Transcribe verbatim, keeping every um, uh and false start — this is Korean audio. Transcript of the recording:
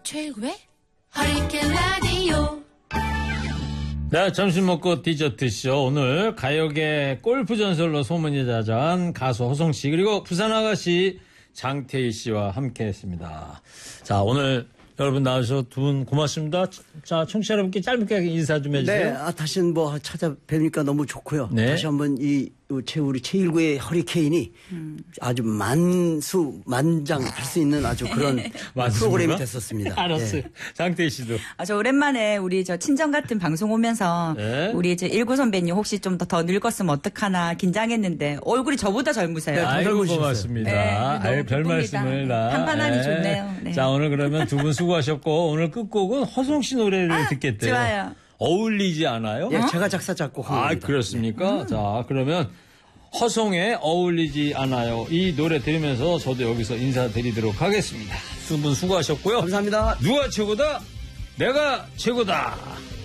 최고의 허리케인 라디오. 네, 점심 먹고 디저트쇼. 오늘 가요계 골프 전설로 소문이 자자한 가수 허성 씨 그리고 부산 아가씨 장태희 씨와 함께했습니다. 자, 오늘 여러분 나와주셔서 두 분 고맙습니다. 자, 청취자 여러분께 짧게 인사 좀 해주세요. 네, 아, 다시 뭐 찾아뵈니까 너무 좋고요. 네. 다시 한번 이 우리 제일구의 허리케인이 음. 아주 만수 만장 할 수 있는 아주 그런 프로그램이 됐었습니다. 알았어요. 네. 장태희 씨도. 아, 저 오랜만에 우리 저 친정 같은 방송 오면서 네. 우리 이제 일구 선배님 혹시 좀 더 더 늙었으면 어떡하나 긴장했는데 얼굴이 저보다 젊으세요. 네, 아이고 고맙습니다. 네, 아유, 별 말씀을 다. 한판함이 네. 좋네요. 네. 자, 오늘 그러면 두 분 수고하셨고 오늘 끝곡은 허성 씨 노래를 아, 듣겠대요. 좋아요. 어울리지 않아요? 예, 어? 제가 작사 작곡한 아, 겁니다. 그렇습니까? 음. 자, 그러면 허성의 어울리지 않아요. 이 노래 들으면서 저도 여기서 인사드리도록 하겠습니다. 두 분 수고하셨고요. 감사합니다. 누가 최고다? 내가 최고다.